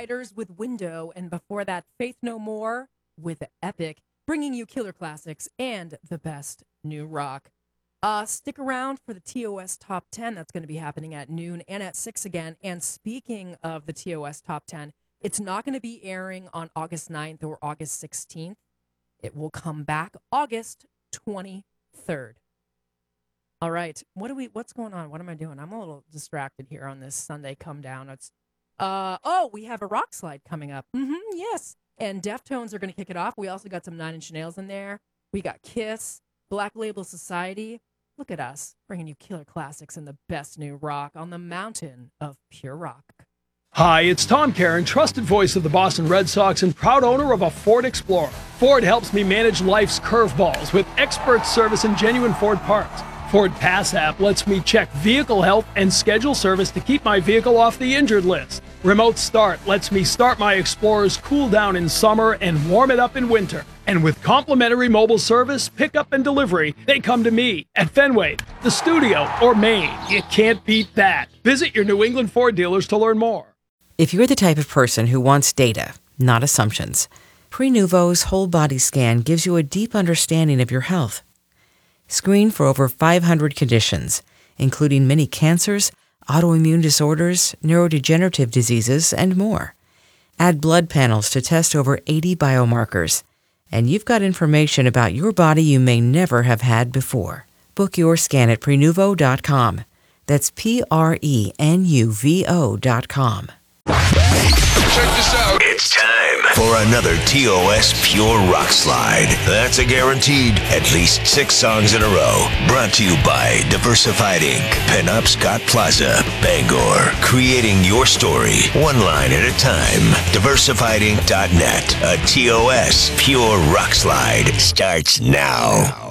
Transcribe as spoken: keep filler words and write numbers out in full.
Riders with Window, and before that, Faith No More with Epic, bringing you killer classics and the best new rock. Uh, stick around for the T O S Top ten. That's going to be happening at noon and at six again. And speaking of the T O S Top ten, it's not going to be airing on August ninth or August sixteenth. It will come back August twenty-third. All right. What do we, what's going on? What am I doing? I'm a little distracted here on this Sunday come down. It's, uh, oh, we have a rock slide coming up. Mm-hmm, yes. And Deftones are going to kick it off. We also got some Nine Inch Nails in there. We got Kiss, Black Label Society. Look at us bringing you killer classics and the best new rock on the mountain of pure rock. Hi, it's Tom Caron, trusted voice of the Boston Red Sox and proud owner of a Ford Explorer. Ford helps me manage life's curveballs with expert service and genuine Ford parts. Ford Pass app lets me check vehicle health and schedule service to keep my vehicle off the injured list. Remote Start lets me start my Explorer's cool down in summer and warm it up in winter. And with complimentary mobile service, pickup and delivery, they come to me at Fenway, the studio, or Maine. You can't beat that. Visit your New England Ford dealers to learn more. If you're the type of person who wants data, not assumptions, Prenuvo's whole body scan gives you a deep understanding of your health. Screen for over five hundred conditions, including many cancers, autoimmune disorders, neurodegenerative diseases, and more. Add blood panels to test over eighty biomarkers, and you've got information about your body you may never have had before. Book your scan at Prenuvo dot com. That's P R E N U V O dot com. Check this out. It's time for another T O S Pure Rock Slide. That's a guaranteed at least six songs in a row. Brought to you by Diversified Incorporated. Penobscot Plaza, Bangor. Creating your story, one line at a time. Diversified Inc dot net. A T O S Pure Rock Slide starts now.